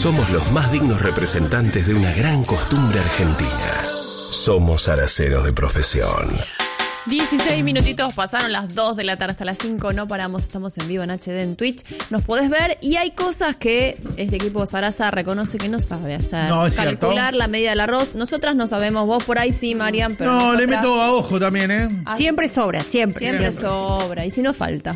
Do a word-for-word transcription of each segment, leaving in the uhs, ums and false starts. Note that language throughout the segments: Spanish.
Somos los más dignos representantes de una gran costumbre argentina. Somos araceros de profesión. dieciséis minutitos pasaron las dos de la tarde hasta las cinco. No paramos, estamos en vivo en H D en Twitch. Nos podés ver y hay cosas que este equipo Sarasa reconoce que no sabe hacer. No, es Calcular cierto. la medida del arroz. Nosotras no sabemos, vos por ahí sí, Marian, pero No, nosotras... le meto a ojo también, ¿eh? Ah, Siempre sobra, siempre. siempre, siempre. sobra. Y si no falta.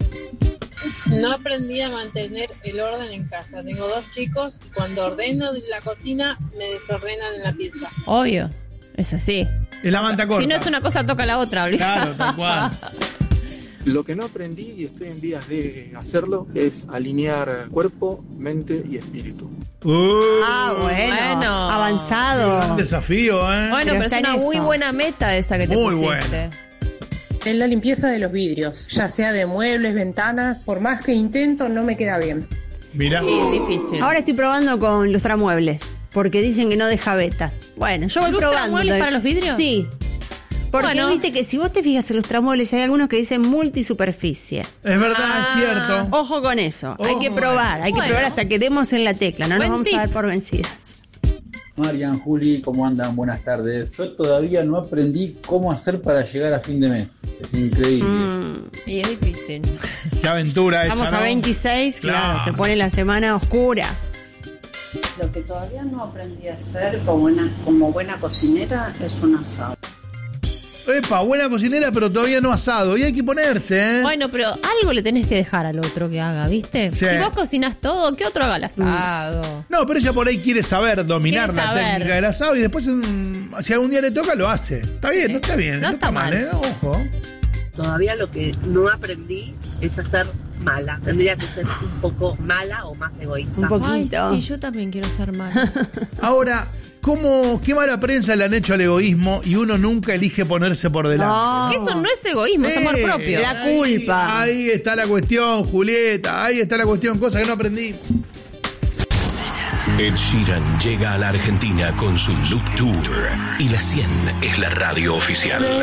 No aprendí a mantener el orden en casa. Tengo dos chicos y cuando ordeno la cocina me desordenan en la pieza. Obvio, es así. Es la manta corta. Si no es una cosa, toca la otra, Claro, tal cual. Lo que no aprendí y estoy en vías de hacerlo es alinear cuerpo, mente y espíritu. Uh, Ah, bueno. Bueno. Avanzado. Un desafío, ¿eh? Bueno, pero, Pero es está en una muy eso. buena meta esa que te Muy pusiste. buena. En la limpieza de los vidrios, ya sea de muebles, ventanas, por más que intento no me queda bien. Mirá. Sí, difícil. Ahora estoy probando con lustramuebles, porque dicen que no deja vetas. Bueno, yo voy probando. ¿Lustramuebles para los vidrios? Sí. Porque Bueno. viste que si vos te fijas en lustramuebles, hay algunos que dicen multisuperficie. Es verdad, Ah. es cierto. Ojo con eso. hay Ojo que con probar, hay que Bueno. probar hasta que demos en la tecla. No Buen nos vamos tip. a dar por vencidas. Marian, Juli, ¿cómo andan? Buenas tardes. Yo todavía no aprendí cómo hacer para llegar a fin de mes. Es increíble. Mm. Y es difícil. Qué aventura esa, Estamos a ¿no? veintiséis, claro. Claro. Se pone la semana oscura. Lo que todavía no aprendí a hacer como buena, como buena cocinera es un asado. Epa, buena cocinera, pero todavía no asado. Y hay que ponerse, ¿eh? Bueno, pero algo le tenés que dejar al otro que haga, ¿viste? Sí. Si vos cocinás todo, ¿qué otro haga el asado? No, pero ella por ahí quiere saber dominar Quiere la saber. técnica del asado y después, mm, si algún día le toca, lo hace. Está bien, no está bien. No está mal. ¿eh? Ojo. Todavía lo que no aprendí es a ser mala. Tendría que ser un poco mala o más egoísta. Un poquito. Ay, sí, yo también quiero ser mala. Ahora, ¿cómo, qué mala prensa le han hecho al egoísmo y uno nunca elige ponerse por delante? No. Que eso no es egoísmo, es amor Eh, propio. La culpa. Ahí está la cuestión, Julieta. Ahí está la cuestión, cosa que no aprendí. Ed Sheeran llega a la Argentina con su Loop Tour y la cien es la radio oficial.